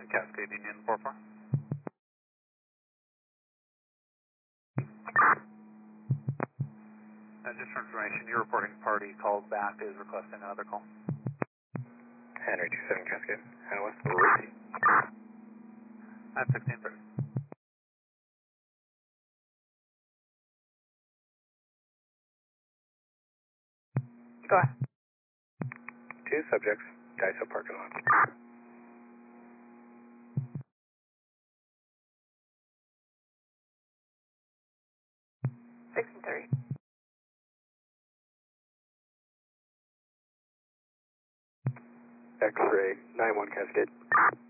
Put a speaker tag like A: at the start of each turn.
A: Cascade Union 44. Just for information, your reporting party called back is requesting another call.
B: Henry 27 Cascade, and what's the route?
A: At 1630.
C: Go ahead.
B: 2 subjects, Daiso parking lot. X-ray 91 Cascade.